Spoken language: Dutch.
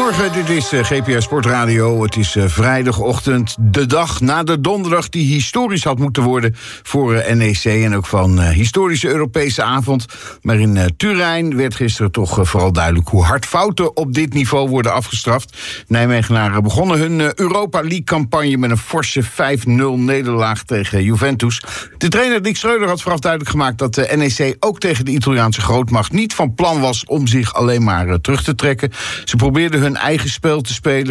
Goedemorgen, dit is GPS Sportradio. Het is vrijdagochtend, de dag na de donderdag die historisch had moeten worden voor NEC en ook van historische Europese avond. Maar in Turijn werd gisteren toch vooral duidelijk hoe hard fouten op dit niveau worden afgestraft. Nijmegenaren begonnen hun Europa League-campagne met een forse 5-0 nederlaag tegen Juventus. De trainer Dick Schreuder had vooraf duidelijk gemaakt dat de NEC ook tegen de Italiaanse grootmacht niet van plan was om zich alleen maar terug te trekken. Ze probeerden hun eigen spel te spelen.